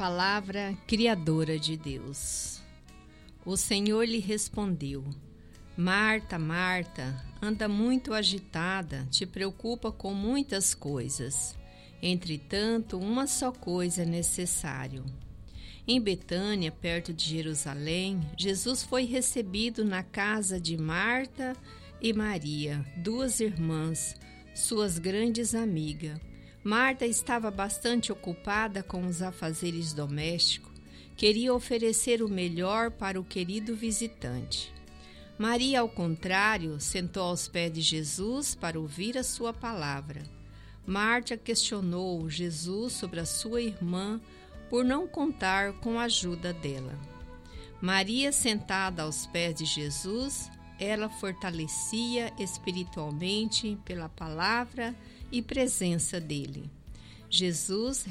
Palavra criadora de Deus. O Senhor lhe respondeu: Marta, Marta, anda muito agitada, te preocupa com muitas coisas. Entretanto, uma só coisa é necessário. Em Betânia, perto de Jerusalém, Jesus foi recebido na casa de Marta e Maria, duas irmãs, suas grandes amigas. Marta estava bastante ocupada com os afazeres domésticos. Queria oferecer o melhor para o querido visitante. Maria, ao contrário, sentou aos pés de Jesus para ouvir a sua palavra. Marta questionou Jesus sobre a sua irmã por não contar com a ajuda dela. Maria, sentada aos pés de Jesus, ela fortalecia espiritualmente pela palavra e presença dele. Jesus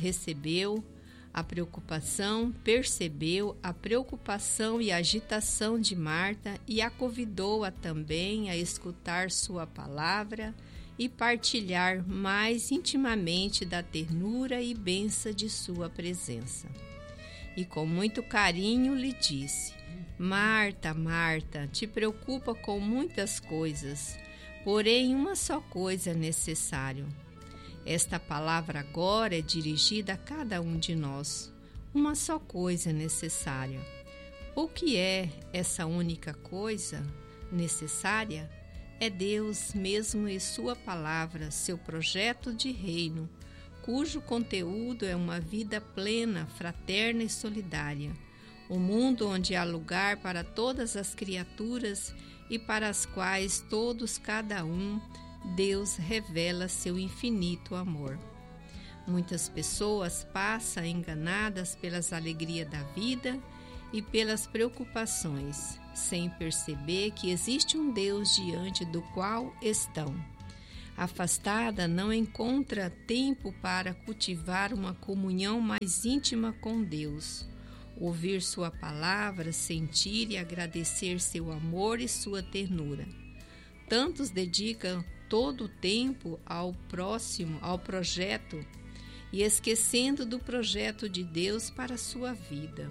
percebeu a preocupação e a agitação de Marta e a convidou-a também a escutar sua palavra e partilhar mais intimamente da ternura e bênção de sua presença. E com muito carinho lhe disse: Marta, Marta, te preocupa com muitas coisas, porém uma só coisa é necessário. Esta palavra agora é dirigida a cada um de nós. Uma só coisa é necessária. O que é essa única coisa necessária? É Deus mesmo e sua palavra, seu projeto de reino, cujo conteúdo é uma vida plena, fraterna e solidária. Um mundo onde há lugar para todas as criaturas e para as quais todos, cada um, Deus revela seu infinito amor. Muitas pessoas passam enganadas pelas alegrias da vida e pelas preocupações, sem perceber que existe um Deus diante do qual estão. Afastada, não encontra tempo para cultivar uma comunhão mais íntima com Deus, ouvir sua palavra, sentir e agradecer seu amor e sua ternura. Tantos dedicam todo o tempo ao projeto, e esquecendo do projeto de Deus para a sua vida.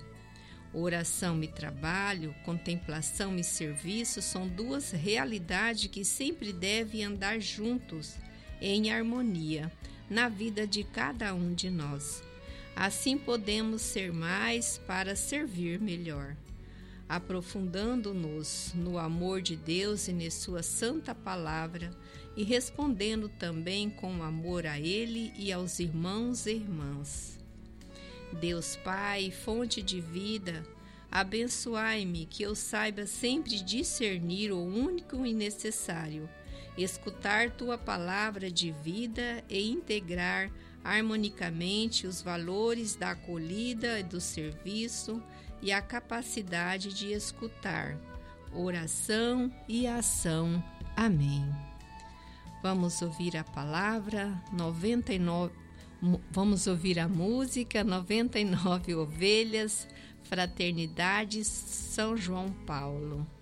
Oração e trabalho, contemplação e serviço são duas realidades que sempre devem andar juntos, em harmonia, na vida de cada um de nós. Assim podemos ser mais para servir melhor. Aprofundando-nos no amor de Deus e na sua santa palavra e respondendo também com amor a Ele e aos irmãos e irmãs. Deus Pai, fonte de vida, abençoai-me que eu saiba sempre discernir o único e necessário, escutar Tua palavra de vida e integrar harmonicamente os valores da acolhida e do serviço e a capacidade de escutar, oração e ação. Amém. Vamos ouvir a palavra 99, vamos ouvir a música 99 Ovelhas, Fraternidade São João Paulo.